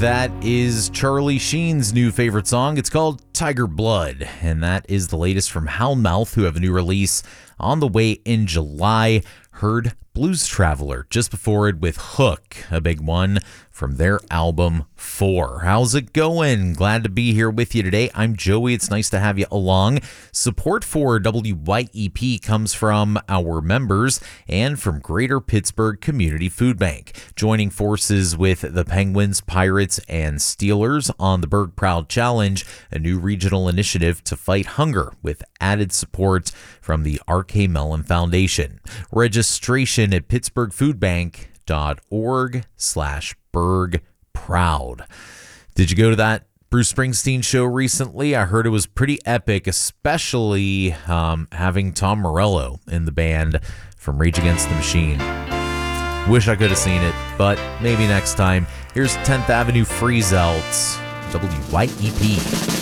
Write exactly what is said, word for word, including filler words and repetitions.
That is Charlie Sheen's new favorite song. It's called Tiger Blood, and that is the latest from Houndmouth, who have a new release on the way in July. Heard Blues Traveler just before it with Hook, a big one from their album Four. How's it going? Glad to be here with you today. I'm Joey. It's nice to have you along. Support for W Y E P comes from our members and from Greater Pittsburgh Community Food Bank. Joining forces with the Penguins, Pirates, and Steelers on the Berg Proud Challenge, a new regional initiative to fight hunger with added support from the R K Mellon Foundation. Registration at pittsburghfoodbank.org slash Berg Proud. Did you go to that Bruce Springsteen show recently? I heard it was pretty epic, especially um, having Tom Morello in the band from Rage Against the Machine. Wish I could have seen it, but maybe next time. Here's tenth Avenue Freeze Out, W Y E P.